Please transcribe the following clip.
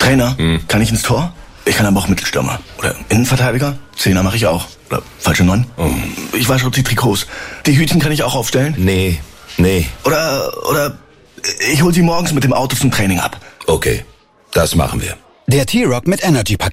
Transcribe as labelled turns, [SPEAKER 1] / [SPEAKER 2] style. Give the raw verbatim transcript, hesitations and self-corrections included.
[SPEAKER 1] Trainer,
[SPEAKER 2] Hm.
[SPEAKER 1] kann ich ins Tor? Ich kann aber auch Mittelstürmer. Oder Innenverteidiger? Zehner mache ich auch. Oder falsche Neun?
[SPEAKER 2] Oh.
[SPEAKER 1] Ich wasche auch die Trikots. Die Hütchen kann ich auch aufstellen?
[SPEAKER 2] Nee, nee.
[SPEAKER 1] Oder, oder ich hol sie morgens mit dem Auto zum Training ab.
[SPEAKER 2] Okay, das machen wir.
[SPEAKER 3] Der T-Rock mit Energy Paket.